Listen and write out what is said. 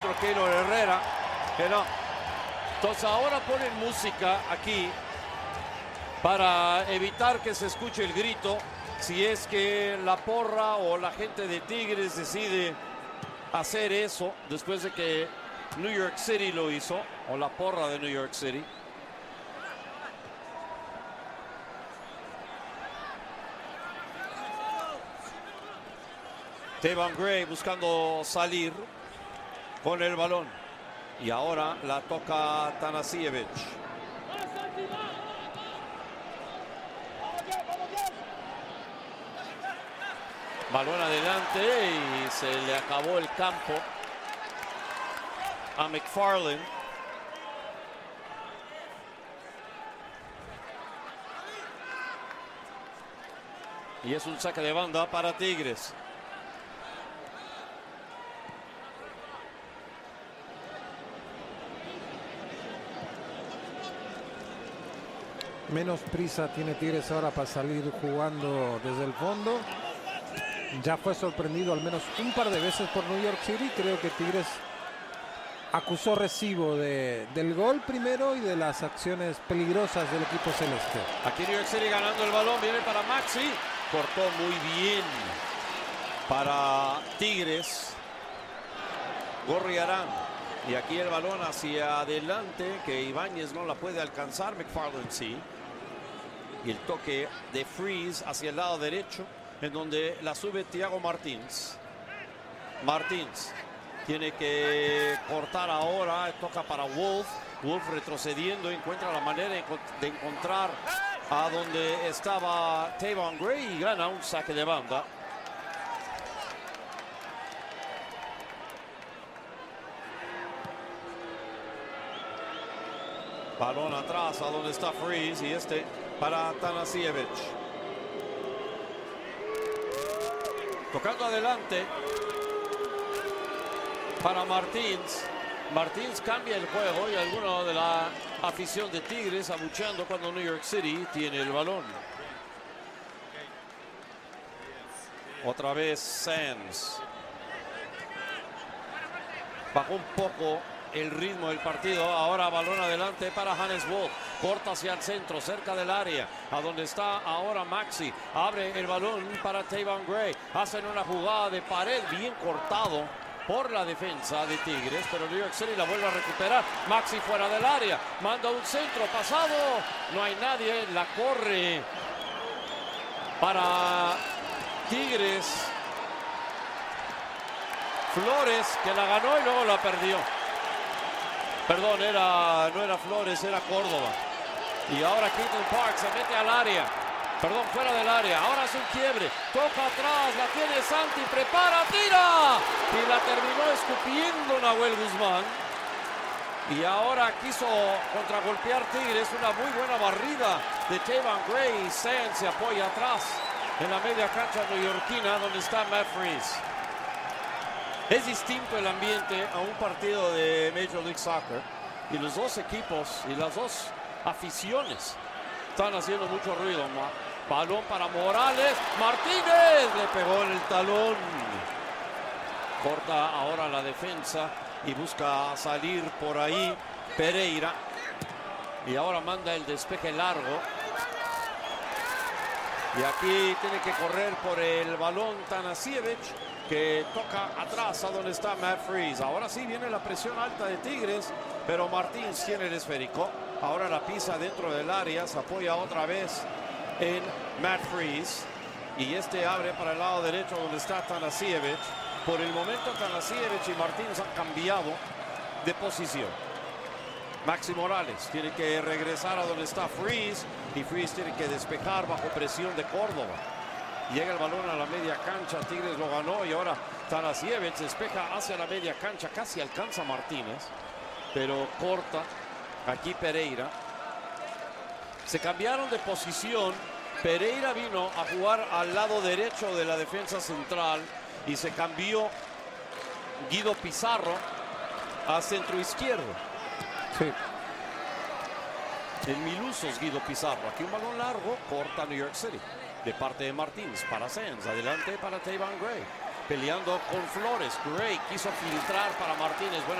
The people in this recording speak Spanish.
otro Keylor Herrera. Que no. Entonces ahora ponen música aquí para evitar que se escuche el grito. Si es que la porra o la gente de Tigres decide hacer eso después de que New York City lo hizo, o la porra de New York City. Tayvon Gray buscando salir con el balón. Y ahora la toca Tanasiewicz. Balón adelante y se le acabó el campo a McFarland. Y es un saque de banda para Tigres. Menos prisa tiene Tigres ahora para salir jugando desde el fondo. Ya fue sorprendido al menos un par de veces por New York City. Creo que Tigres acusó recibo del gol primero y de las acciones peligrosas del equipo celeste. Aquí New York City ganando el balón. Viene para Maxi. Cortó muy bien para Tigres. Gorriarán. Y aquí el balón hacia adelante, que Ibáñez no la puede alcanzar. McFarland sí. Y el toque de Freeze hacia el lado derecho, en donde la sube Thiago Martins. Martins tiene que cortar ahora. Toca para Wolf. Wolf retrocediendo. Encuentra la manera de encontrar a donde estaba Tayvon Gray y gana un saque de banda. Balón atrás a donde está Freeze y este para Tanasiewicz. Tocando adelante para Martins. Martins cambia el juego y alguno de la afición de Tigres abucheando cuando New York City tiene el balón. Otra vez Sands. Bajó un poco el ritmo del partido. Ahora balón adelante para Hannes Wolf. Corta hacia el centro, cerca del área, a donde está ahora Maxi. Abre el balón para Tayvon Gray. Hacen una jugada de pared bien cortado por la defensa de Tigres, pero New York City la vuelve a recuperar. Maxi fuera del área, manda un centro pasado. No hay nadie, la corre para Tigres. Flores, que la ganó y luego la perdió. Perdón, no era Flores, era Córdoba. Y ahora Keaton Park se mete al área. Perdón, fuera del área. Ahora es un quiebre. Toca atrás, la tiene Santi, prepara, tira. Y la terminó escupiendo Nahuel Guzmán. Y ahora quiso contragolpear Tigres. Una muy buena barrida de Tayvon Gray. Sands se apoya atrás en la media cancha neoyorquina donde está Matt Freeze. Es distinto el ambiente a un partido de Major League Soccer y los dos equipos y las dos aficiones están haciendo mucho ruido. Balón para Morales. Martínez le pegó en el talón. Corta ahora la defensa y busca salir por ahí Pereira. Y ahora manda el despeje largo. Y aquí tiene que correr por el balón Tanasiewicz, que toca atrás a donde está Matt Freeze. Ahora sí viene la presión alta de Tigres, pero Martins tiene el esférico. Ahora la pisa dentro del área, se apoya otra vez en Matt Freeze. Y este abre para el lado derecho donde está Tanasiewicz. Por el momento Tanasiewicz y Martins han cambiado de posición. Maxi Morales tiene que regresar a donde está Freeze. Y Freeze tiene que despejar bajo presión de Córdoba. Llega el balón a la media cancha, Tigres lo ganó y ahora Tanasiewicz despeja hacia la media cancha, casi alcanza a Martínez, pero corta aquí Pereira. Se cambiaron de posición, Pereira vino a jugar al lado derecho de la defensa central y se cambió Guido Pizarro a centro izquierdo. Sí. El Milusos Guido Pizarro. Aquí un balón largo, corta New York City. De parte de Martins para Sands. Adelante para Tayvon Gray. Peleando con Flores. Gray quiso filtrar para Martínez. Buena